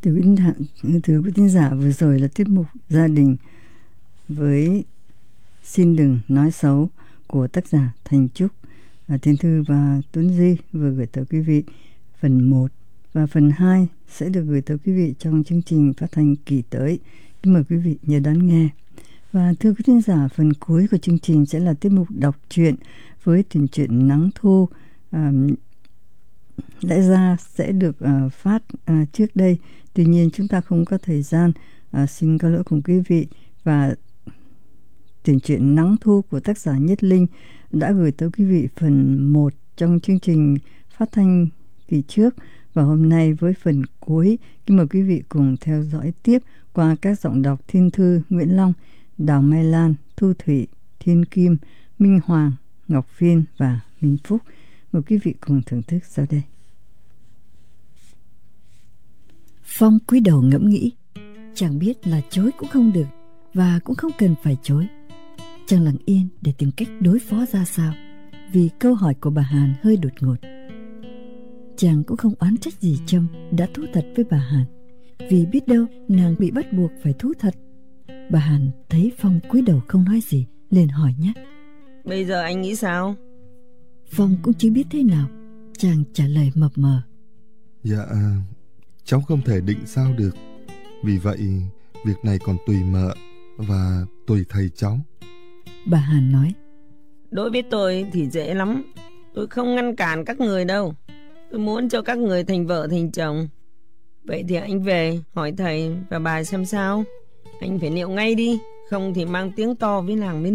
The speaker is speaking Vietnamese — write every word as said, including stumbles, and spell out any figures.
Từ quý thính từ quý thính giả vừa rồi là tiết mục Gia đình với Xin Đừng Nói Xấu của tác giả Thành Trúc. À, Thiên Thư và Tuấn Duy vừa gửi tới quý vị phần một và phần hai sẽ được gửi tới quý vị trong chương trình phát thanh kỳ tới. Kính mời quý vị nhớ đón nghe. Và thưa quý thính giả, phần cuối của chương trình sẽ là tiết mục đọc truyện với tuyển truyện Nắng Thu. À, lẽ ra sẽ được uh, phát uh, trước đây, tuy nhiên chúng ta không có thời gian. Uh, xin có lỗi cùng quý vị. Và tuyển truyện Nắng Thu của tác giả Nhất Linh đã gửi tới quý vị phần một trong chương trình phát thanh kỳ trước, và hôm nay với phần cuối, kính mời quý vị cùng theo dõi tiếp qua các giọng đọc Thiên Thư, Nguyễn Long, Đào Mai Lan, Thu Thủy, Thiên Kim, Minh Hoàng, Ngọc Phiên và Minh Phúc. Mời quý vị cùng thưởng thức sau đây. Phong cúi đầu ngẫm nghĩ, chàng biết là chối cũng không được và cũng không cần phải chối. Chàng lặng yên để tìm cách đối phó ra sao, vì câu hỏi của bà Hàn hơi đột ngột. Chàng cũng không oán trách gì Trâm đã thú thật với bà Hàn, vì biết đâu nàng bị bắt buộc phải thú thật. Bà Hàn thấy Phong cúi đầu không nói gì, liền hỏi nhắc: Bây giờ anh nghĩ sao? Phong cũng chưa biết thế nào, chàng trả lời mập mờ: Dạ, cháu không thể định sao được. Vì vậy, việc này còn tùy mợ và tùy thầy cháu. Bà Hàn nói: Đối với tôi thì dễ lắm. Tôi không ngăn cản các người đâu. Tôi muốn cho các người thành vợ thành chồng. Vậy thì anh về hỏi thầy và bà xem sao. Anh phải liệu ngay đi, không thì mang tiếng to với làng với